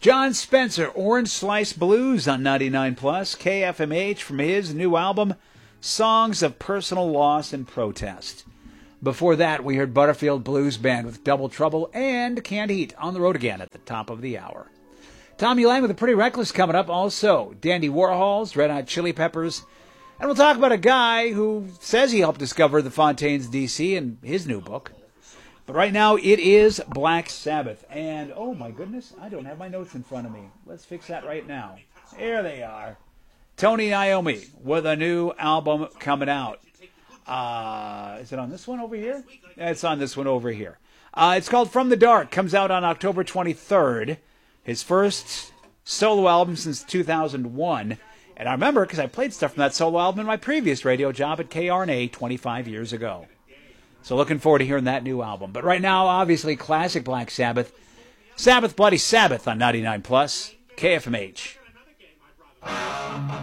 John Spencer, Orange Slice Blues on 99 Plus, KFMH from his new album, Songs of Personal Loss and Protest. Before that, we heard Butterfield Blues Band with Double Trouble and Canned Heat on the road again at the top of the hour. Tommy Lang with a Pretty Reckless coming up. Also, Dandy Warhols, Red Hot Chili Peppers. And we'll talk about a guy who says he helped discover the Fontaines DC in his new book. But right now, it is Black Sabbath. And, oh my goodness, I don't have my notes in front of me. Let's fix that right now. There they are. Tony Iommi with a new album coming out. Is it on this one over here? It's on this one over here. It's called From the Dark. Comes out on October 23rd. His first solo album since 2001. And I remember because I played stuff from that solo album in my previous radio job at KRNA 25 years ago. So looking forward to hearing that new album. But right now, obviously, classic Black Sabbath. Sabbath Bloody Sabbath on 99 Plus, KFMH.